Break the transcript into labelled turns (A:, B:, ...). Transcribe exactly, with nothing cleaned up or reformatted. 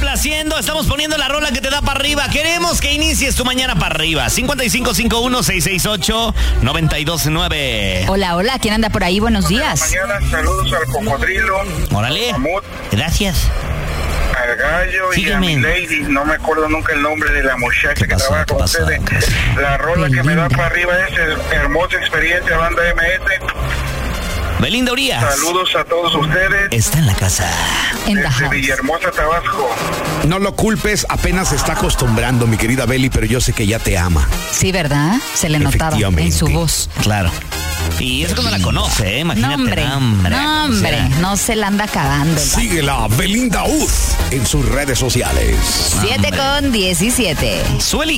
A: complaciendo, estamos poniendo la rola que te da para arriba. Queremos que inicies tu mañana para arriba. cinco cinco cinco uno seis seis ocho nueve dos nueve.
B: Hola, hola, ¿quién anda por ahí? Buenos días.
C: Mañana saludos al cocodrilo.
A: Órale.
C: Mamut,
A: Gracias.
C: al gallo
A: Sígueme.
C: y a mi lady. No me acuerdo nunca el nombre de la muchacha
A: ¿Qué
C: que
A: pasó?
C: trabaja
A: ¿Qué
C: con
A: pasó?
C: ustedes. La rola
B: Qué
C: que me da
B: linda.
C: para arriba es el hermosa experiencia banda M S.
A: Belinda Urias.
C: Saludos a todos ustedes
A: Está en la casa.
B: En the
C: desde
B: house.
C: Villahermosa, Tabasco.
D: No lo culpes, apenas se está acostumbrando, mi querida Beli, pero yo sé que ya te ama.
B: Sí, ¿verdad? Se le notaba
D: Efectivamente.
B: en su voz.
A: Claro. Y eso cuando la conoce, ¿eh? Imagínate.
B: No, hombre,
A: hombre,
B: no, hombre,
A: o sea,
B: no se la anda acabando. el vato.
D: Síguela, Belinda Uz, en sus redes sociales.
B: siete con diecisiete.
A: Sueli.